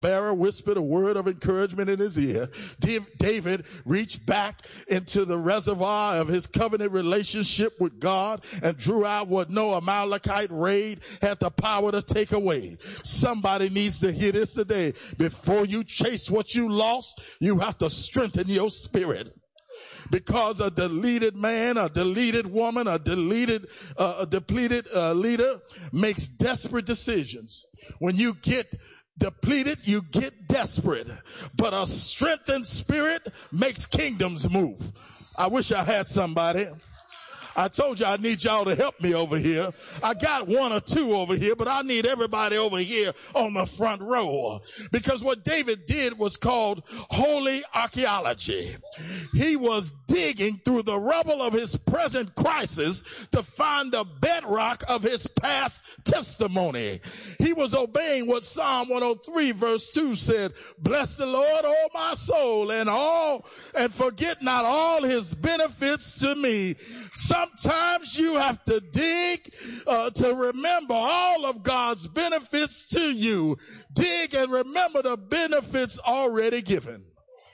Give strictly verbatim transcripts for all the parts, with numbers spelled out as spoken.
cupbearer whispered a word of encouragement in his ear. David reached back into the reservoir of his covenant relationship with God and drew out what no Amalekite raid had the power to take away. Somebody needs to hear this today. Before you chase what you lost, you have to strengthen your spirit. Because a deleted man, a deleted woman, a deleted, uh, a depleted uh, leader makes desperate decisions. When you get depleted, you get desperate. But a strengthened spirit makes kingdoms move. I wish I had somebody. I told you I need y'all to help me over here. I got one or two over here, but I need everybody over here on the front row. Because what David did was called holy archaeology. He was digging through the rubble of his present crisis to find the bedrock of his past testimony. He was obeying what Psalm one oh three verse two said, "Bless the Lord, O my soul, and all, and forget not all his benefits to me." Sometimes you have to dig uh, to remember all of God's benefits to you. Dig and remember the benefits already given.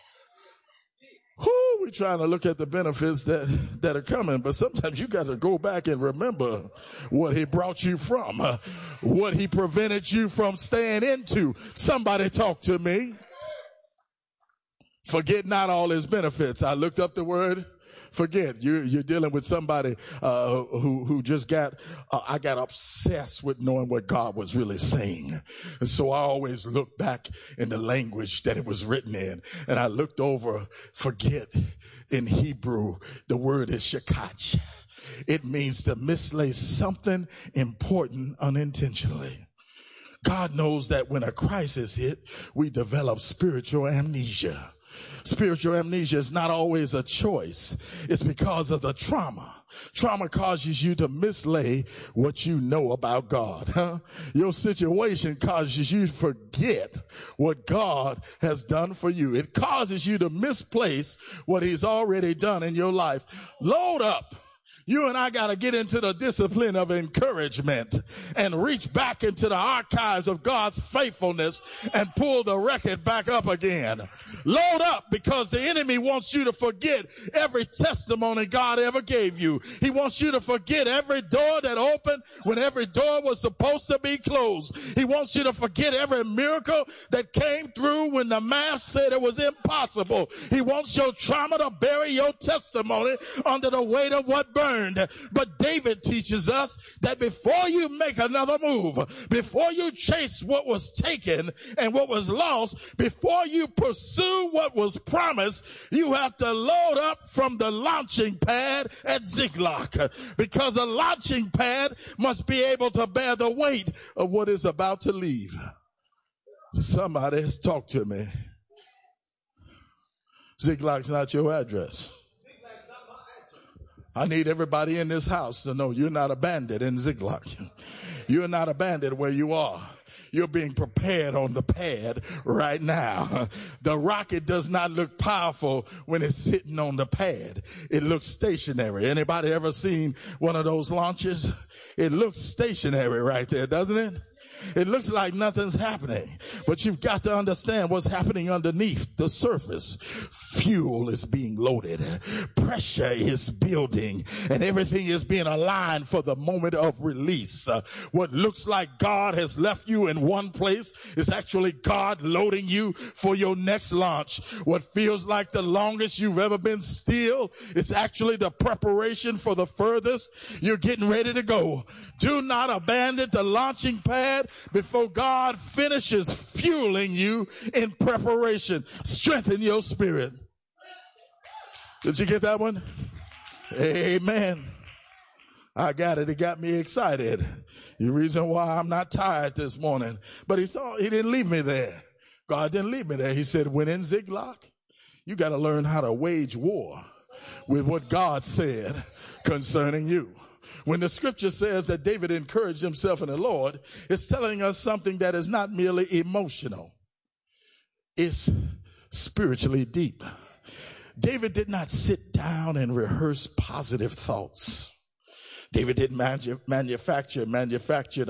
Whoo, we're trying to look at the benefits that, that are coming, but sometimes you got to go back and remember what he brought you from, uh, what he prevented you from staying into. Somebody talk to me. Forget not all his benefits. I looked up the word forget. You, you're dealing with somebody uh, who who just got, uh, I got obsessed with knowing what God was really saying. And so I always look back in the language that it was written in. And I looked over forget in Hebrew. The word is shakach. It means to mislay something important unintentionally. God knows that when a crisis hit, we develop spiritual amnesia. Spiritual amnesia is not always a choice. It's because of the trauma. Trauma causes you to mislay what you know about God. Huh? Your situation causes you to forget what God has done for you. It causes you to misplace what he's already done in your life. Load up. You and I got to get into the discipline of encouragement and reach back into the archives of God's faithfulness and pull the record back up again. Load up, because the enemy wants you to forget every testimony God ever gave you. He wants you to forget every door that opened when every door was supposed to be closed. He wants you to forget every miracle that came through when the math said it was impossible. He wants your trauma to bury your testimony under the weight of what burned. But David teaches us that before you make another move, before you chase what was taken and what was lost, before you pursue what was promised, you have to load up from the launching pad at Ziklag, because a launching pad must be able to bear the weight of what is about to leave. Somebody has talked to me. Ziklag's not your address. I need everybody in this house to know you're not abandoned in Ziklag. You're not abandoned where you are. You're being prepared on the pad right now. The rocket does not look powerful when it's sitting on the pad. It looks stationary. Anybody ever seen one of those launches? It looks stationary right there, doesn't it? It looks like nothing's happening, but you've got to understand what's happening underneath the surface. Fuel is being loaded. Pressure is building, and everything is being aligned for the moment of release. Uh, what looks like God has left you in one place is actually God loading you for your next launch. What feels like the longest you've ever been still is actually the preparation for the furthest. You're getting ready to go. Do not abandon the launching pad before God finishes fueling you in preparation. Strengthen your spirit. Did you get that one? Amen. I got it. It got me excited. The reason why I'm not tired this morning. But he thought he didn't leave me there. God didn't leave me there. He said, when in Ziklag, you got to learn how to wage war with what God said concerning you. When the scripture says that David encouraged himself in the Lord, it's telling us something that is not merely emotional. It's spiritually deep. David did not sit down and rehearse positive thoughts. David didn't manu- manufacture manufactured op-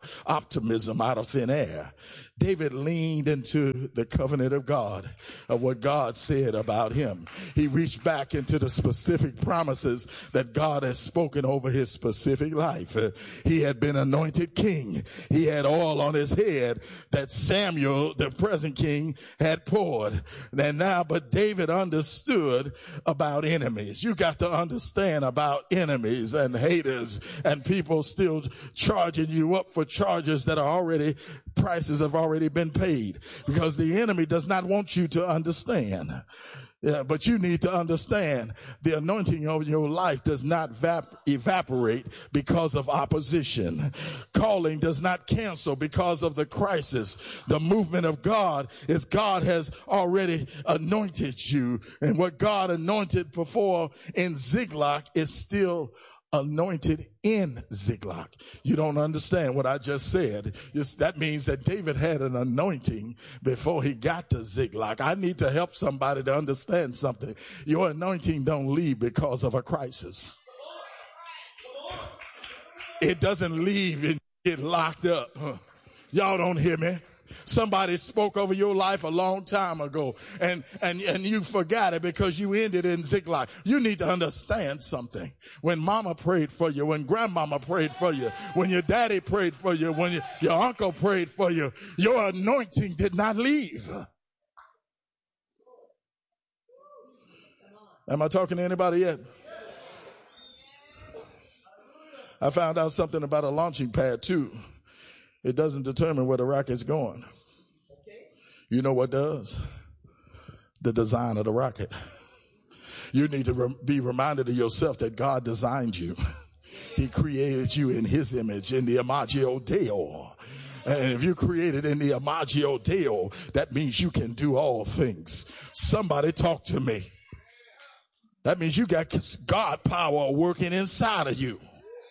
optimism out of thin air. David leaned into the covenant of God, of what God said about him. He reached back into the specific promises that God has spoken over his specific life. Uh, he had been anointed king. He had oil on his head that Samuel, the present king, had poured. And now, but David understood about enemies. You got to understand about enemies and haters and people still charging you up for charges that are already, prices have already been paid, because the enemy does not want you to understand. Yeah, but you need to understand the anointing over your life does not vap- evaporate because of opposition. Calling does not cancel because of the crisis. The movement of God is God has already anointed you, and what God anointed before in Ziklag is still anointed in Ziklag. You don't understand what I just said. It's, that means that David had an anointing before he got to Ziklag. I need to help somebody to understand something. Your anointing don't leave because of a crisis. It doesn't leave and get locked up. Y'all don't hear me? Somebody spoke over your life a long time ago, and, and, and you forgot it because you ended in Ziklag. You need to understand something. When mama prayed for you, when grandmama prayed for you, when your daddy prayed for you, when your, your uncle prayed for you, your anointing did not leave. Am I talking to anybody yet? I found out something about a launching pad too. It doesn't determine where the rocket's going. You know what does? The design of the rocket. You need to re- be reminded of yourself that God designed you. He created you in his image, in the Imagio Dei. And if you're created in the Imagio Dei, that means you can do all things. Somebody talk to me. That means you got God power working inside of you.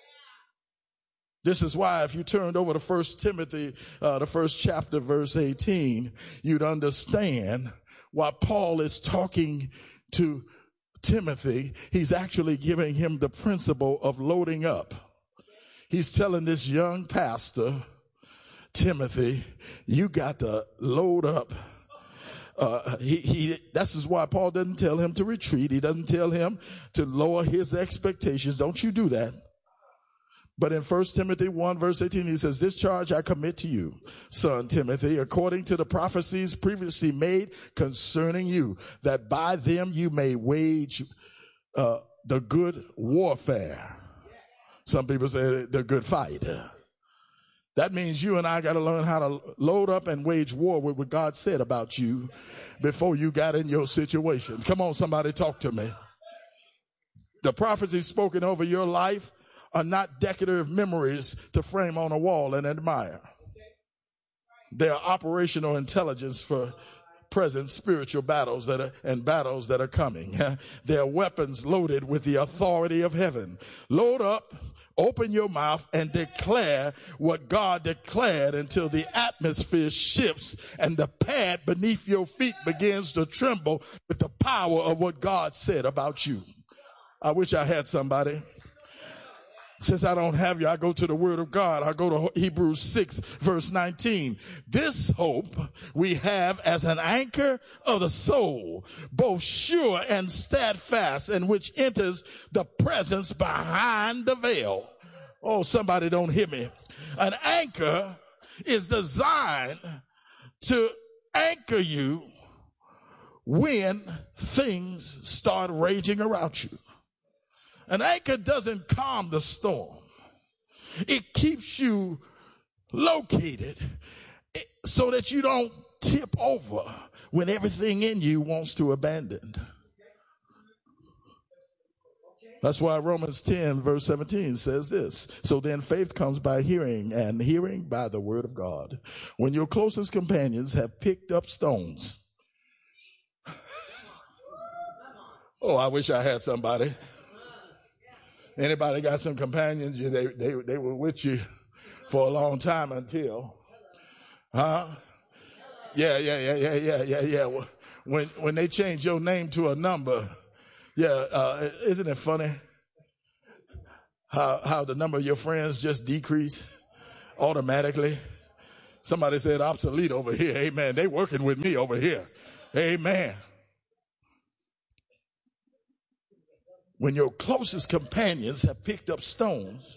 This is why if you turned over to First Timothy, uh, the first chapter, verse eighteen, you'd understand why Paul is talking to Timothy. He's actually giving him the principle of loading up. He's telling this young pastor, Timothy, you got to load up. Uh, he, he, this is why Paul doesn't tell him to retreat. He doesn't tell him to lower his expectations. Don't you do that. But in First Timothy one, verse eighteen, he says, this charge I commit to you, son Timothy, according to the prophecies previously made concerning you, that by them you may wage uh, the good warfare. Some people say the good fight. That means you and I got to learn how to load up and wage war with what God said about you before you got in your situation. Come on, somebody talk to me. The prophecies spoken over your life are not decorative memories to frame on a wall and admire. They are operational intelligence for present spiritual battles that are, and battles that are coming. They are weapons loaded with the authority of heaven. Load up, open your mouth, and declare what God declared until the atmosphere shifts and the pad beneath your feet begins to tremble with the power of what God said about you. I wish I had somebody. Since I don't have you, I go to the word of God. I go to Hebrews six, verse nineteen. This hope we have as an anchor of the soul, both sure and steadfast, and which enters the presence behind the veil. Oh, somebody don't hear me. An anchor is designed to anchor you when things start raging around you. An anchor doesn't calm the storm. It keeps you located so that you don't tip over when everything in you wants to abandon. That's why Romans ten, verse seventeen says this. So then faith comes by hearing, and hearing by the word of God. When your closest companions have picked up stones. Oh, I wish I had somebody. Anybody got some companions? They, they, they were with you for a long time until, huh? Yeah, yeah, yeah, yeah, yeah, yeah, yeah. When, when they change your name to a number, yeah, uh, isn't it funny how, how the number of your friends just decrease? automatically. Somebody said obsolete over here. Amen. They working with me over here. Amen. When your closest companions have picked up stones,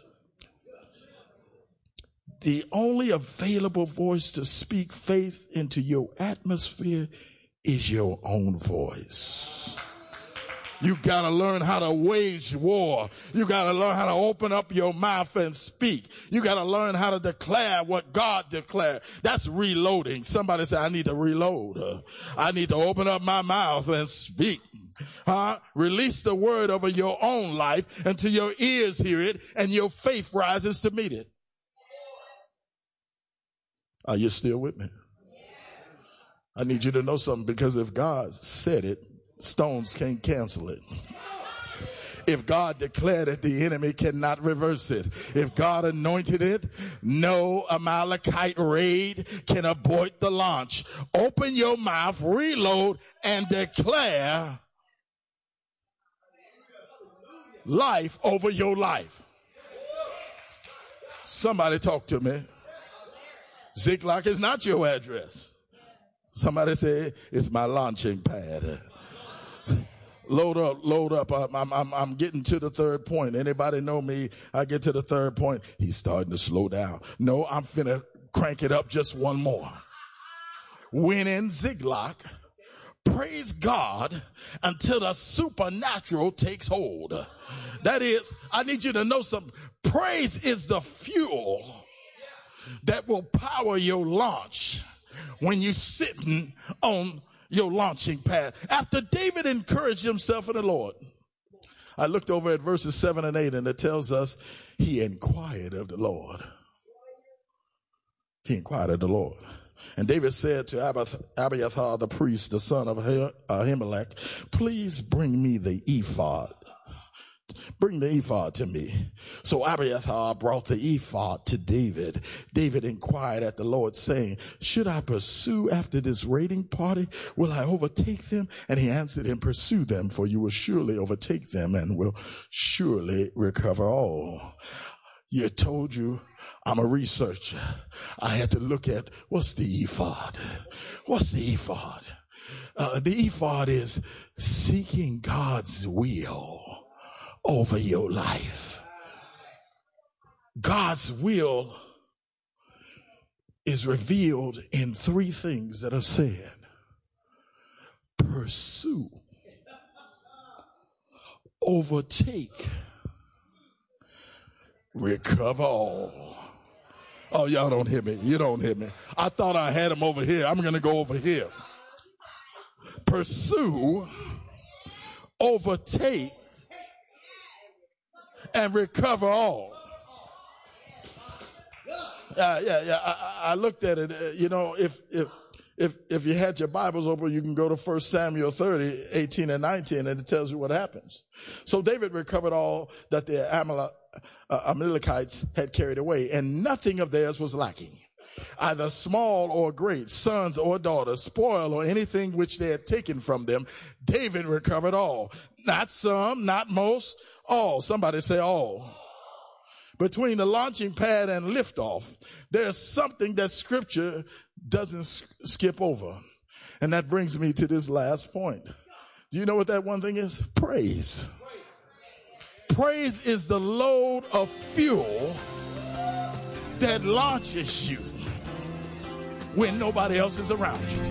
the only available voice to speak faith into your atmosphere is your own voice. You got to learn how to wage war. You got to learn how to open up your mouth and speak. You got to learn how to declare what God declared. That's reloading. Somebody say, I need to reload. Uh, I need to open up my mouth and speak. Huh? Release the word over your own life until your ears hear it and your faith rises to meet it. Are you still with me? I need you to know something, because if God said it, stones can't cancel it. If God declared it, the enemy cannot reverse it. If God anointed it, no Amalekite raid can abort the launch. Open your mouth, reload, and declare life over your life. Somebody talk to me. Ziklag is not your address. Somebody say, it's my launching pad. Load up, load up. I'm, I'm, I'm getting to the third point. Anybody know me? I get to the third point. He's starting to slow down. No, I'm finna crank it up just one more. When in Ziklag, praise God until the supernatural takes hold. That is, I need you to know something. Praise is the fuel that will power your launch when you're sitting on your launching pad. After David encouraged himself in the Lord, I looked over at verses seven and eight, and it tells us he inquired of the Lord. He inquired of the Lord. And David said to Abiathar the priest, the son of Ahimelech, please bring me the ephod. Bring the ephod to me. So Abiathar brought the ephod to David. David inquired at the Lord, saying, should I pursue after this raiding party? Will I overtake them? And he answered him, pursue them, for you will surely overtake them and will surely recover all. You told you I'm a researcher. I had to look at, what's the ephod? What's the ephod? Uh, the ephod is seeking God's will over your life. God's will is revealed in three things that are said. Pursue, overtake, recover all. Oh, y'all don't hear me. You don't hear me. I thought I had him over here. I'm going to go over here. Pursue, overtake, and recover all. Uh, yeah, yeah. I, I looked at it. Uh, you know, if if if if you had your Bibles open, you can go to First Samuel thirty, eighteen and nineteen, and it tells you what happens. So David recovered all that the Amalek, uh, Amalekites had carried away, and nothing of theirs was lacking, either small or great, sons or daughters, spoil or anything which they had taken from them. David recovered all. Not some, not most, all. Somebody say all. Between the launching pad and liftoff, there's something that Scripture doesn't skip over. And that brings me to this last point. Do you know what that one thing is? Praise. Praise is the load of fuel that launches you when nobody else is around you.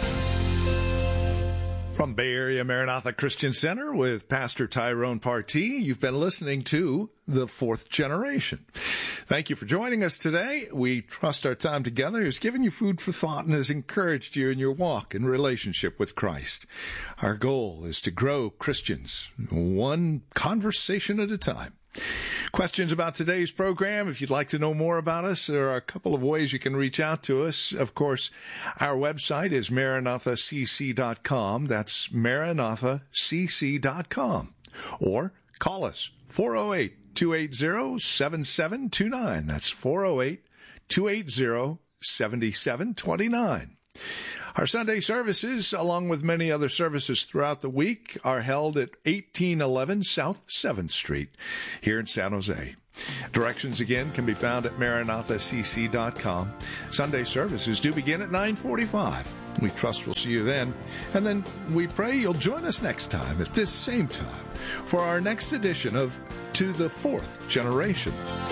From Bay Area Maranatha Christian Center with Pastor Tyrone Partee, you've been listening to The Fourth Generation. Thank you for joining us today. We trust our time together has given you food for thought and has encouraged you in your walk and relationship with Christ. Our goal is to grow Christians one conversation at a time. Questions about today's program? If you'd like to know more about us, there are a couple of ways you can reach out to us. Of course, our website is maranatha c c dot com. That's maranatha c c dot com. Or call us, four oh eight, two eight zero, seven seven two nine. That's four oh eight, two eight zero, seven seven two nine. Our Sunday services, along with many other services throughout the week, are held at eighteen eleven South seventh Street here in San Jose. Directions again can be found at maranatha c c dot com. Sunday services do begin at nine forty-five. We trust we'll see you then. And then we pray you'll join us next time at this same time for our next edition of To the Fourth Generation.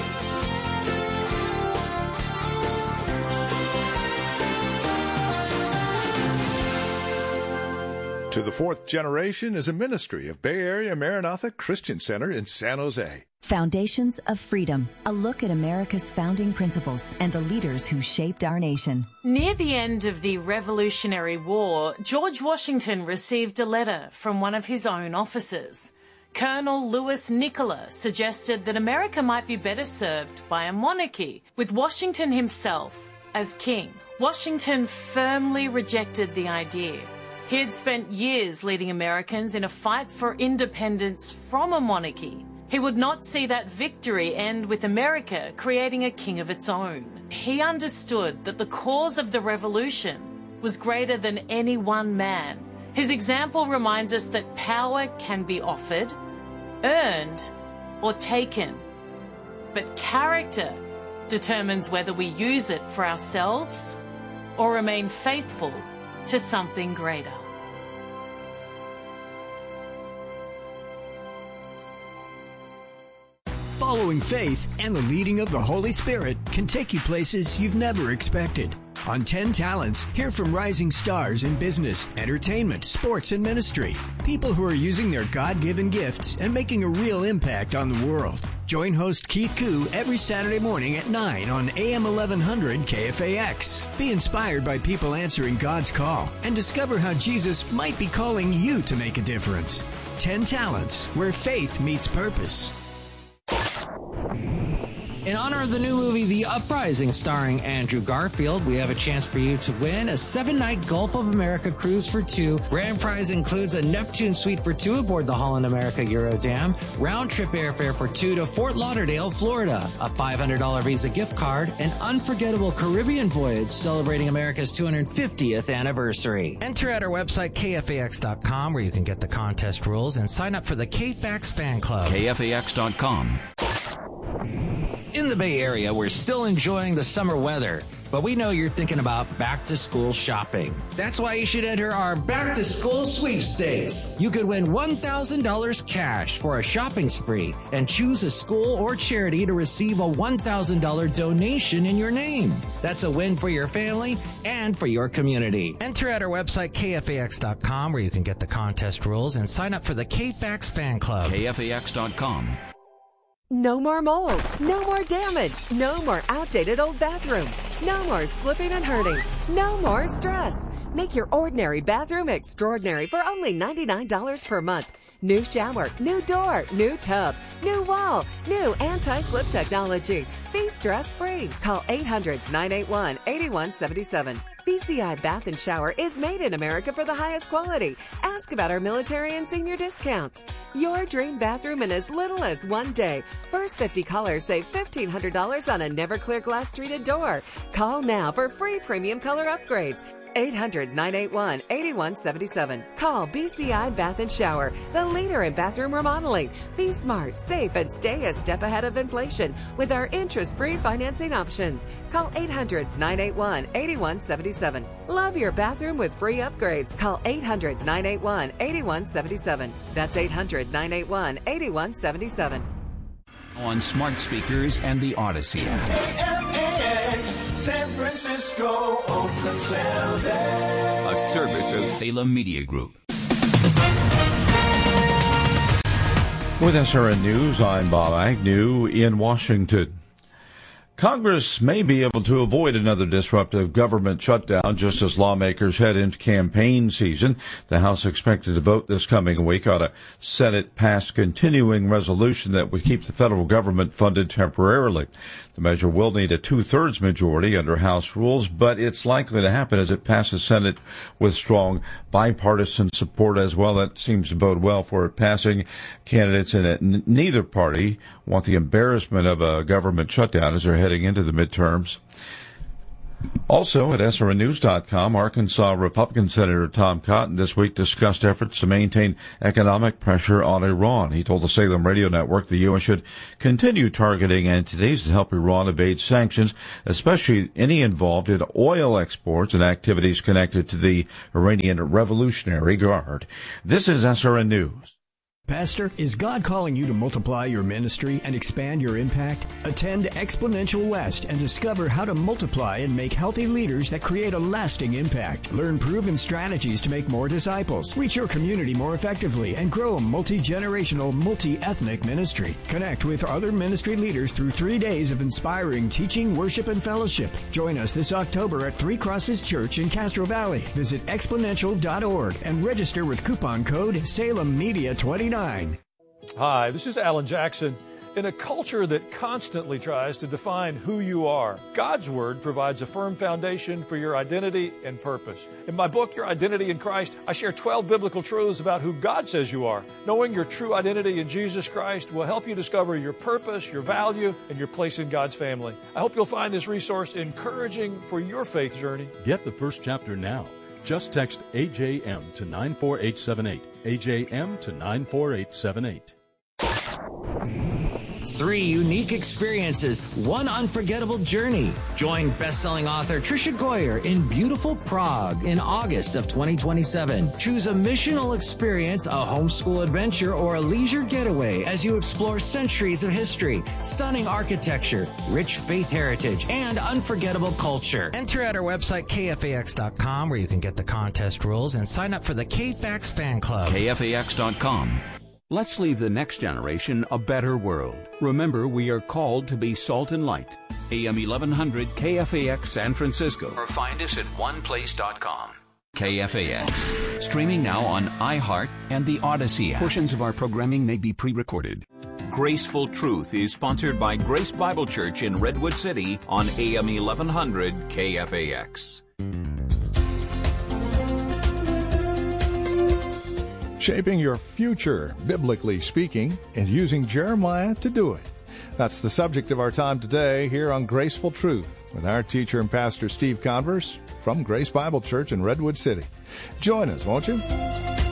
To the Fourth Generation is a ministry of Bay Area Maranatha Christian Center in San Jose. Foundations of Freedom, a look at America's founding principles and the leaders who shaped our nation. Near the end of the Revolutionary War, George Washington received a letter from one of his own officers. Colonel Louis Nicola suggested that America might be better served by a monarchy, with Washington himself as king. Washington firmly rejected the idea. He had spent years leading Americans in a fight for independence from a monarchy. He would not see that victory end with America creating a king of its own. He understood that the cause of the revolution was greater than any one man. His example reminds us that power can be offered, earned, or taken. But character determines whether we use it for ourselves or remain faithful to something greater. Following faith and the leading of the Holy Spirit can take you places you've never expected. On ten Talents, hear from rising stars in business, entertainment, sports, and ministry. People who are using their God-given gifts and making a real impact on the world. Join host Keith Koo every Saturday morning at nine on A M eleven hundred K F A X. Be inspired by people answering God's call and discover how Jesus might be calling you to make a difference. ten Talents, where faith meets purpose. In honor of the new movie, The Uprising, starring Andrew Garfield, we have a chance for you to win a seven-night Gulf of America cruise for two. Grand prize includes a Neptune suite for two aboard the Holland America Eurodam, round-trip airfare for two to Fort Lauderdale, Florida, a five hundred dollars Visa gift card, an unforgettable Caribbean voyage celebrating America's two hundred fiftieth anniversary. Enter at our website, K F A X dot com, where you can get the contest rules and sign up for the K F A X fan club. K F A X dot com. In the Bay Area, we're still enjoying the summer weather, but we know you're thinking about back-to-school shopping. That's why you should enter our back-to-school sweepstakes. You could win one thousand dollars cash for a shopping spree and choose a school or charity to receive a one thousand dollars donation in your name. That's a win for your family and for your community. Enter at our website, K F A X dot com, where you can get the contest rules and sign up for the K F A X fan club. K F A X dot com. No more mold, no more damage, no more outdated old bathroom, no more slipping and hurting, no more stress. Make your ordinary bathroom extraordinary for only ninety-nine dollars per month. New shower, new door, new tub, new wall, new anti-slip technology. Be stress-free. Call eight hundred, nine eight one, eight one seven seven. B C I Bath and Shower is made in America for the highest quality. Ask about our military and senior discounts. Your dream bathroom in as little as one day. First fifty callers save fifteen hundred dollars on a never clear glass treated door. Call now for free premium color upgrades. eight hundred, nine eight one, eight one seven seven. Call B C I Bath and Shower, the leader in bathroom remodeling. Be smart, safe, and stay a step ahead of inflation with our interest-free financing options. Call eight hundred, nine eight one, eight one seven seven. Love your bathroom with free upgrades. Call eight hundred, nine eight one, eight one seven seven. That's eight hundred, nine eight one, eight one seven seven. On smart speakers and the Odyssey. K F A X, San Francisco, Oakland, San Jose. A service of Salem Media Group. With S R N News, I'm Bob Agnew in Washington. Congress may be able to avoid another disruptive government shutdown just as lawmakers head into campaign season. The House expected to vote this coming week on a Senate-passed continuing resolution that would keep the federal government funded temporarily. The measure will need a two-thirds majority under House rules, but it's likely to happen as it passes Senate with strong bipartisan support as well. That seems to bode well for it passing. Candidates in it, n- neither party want the embarrassment of a government shutdown as they're heading into the midterms. Also at S R N News dot com, Arkansas Republican Senator Tom Cotton this week discussed efforts to maintain economic pressure on Iran. He told the Salem Radio Network the U S should continue targeting entities to help Iran evade sanctions, especially any involved in oil exports and activities connected to the Iranian Revolutionary Guard. This is S R N News. Pastor, is God calling you to multiply your ministry and expand your impact? Attend Exponential West and discover how to multiply and make healthy leaders that create a lasting impact. Learn proven strategies to make more disciples, reach your community more effectively, and grow a multi-generational, multi-ethnic ministry. Connect with other ministry leaders through three days of inspiring teaching, worship, and fellowship. Join us this October at Three Crosses Church in Castro Valley. Visit exponential dot org and register with coupon code Salem Media twenty-nine. Hi, this is Alan Jackson. In a culture that constantly tries to define who you are, God's Word provides a firm foundation for your identity and purpose. In my book, Your Identity in Christ, I share twelve biblical truths about who God says you are. Knowing your true identity in Jesus Christ will help you discover your purpose, your value, and your place in God's family. I hope you'll find this resource encouraging for your faith journey. Get the first chapter now. Just text A J M to nine four eight seven eight. A J M to nine four eight seven eight. Three unique experiences, one unforgettable journey. Join best-selling author Tricia Goyer in beautiful Prague in August of twenty twenty-seven. Choose a missional experience, a homeschool adventure, or a leisure getaway as you explore centuries of history, stunning architecture, rich faith heritage, and unforgettable culture. Enter at our website, K F A X dot com, where you can get the contest rules and sign up for the K F A X fan club. K F A X dot com. Let's leave the next generation a better world. Remember, we are called to be salt and light. A M eleven hundred K F A X San Francisco. Or find us at one place dot com. K F A X. Streaming now on iHeart and the Odyssey app. Portions of our programming may be pre-recorded. Graceful Truth is sponsored by Grace Bible Church in Redwood City on A M eleven hundred K F A X. Shaping your future, biblically speaking, and using Jeremiah to do it. That's the subject of our time today here on Graceful Truth with our teacher and pastor Steve Converse from Grace Bible Church in Redwood City. Join us, won't you?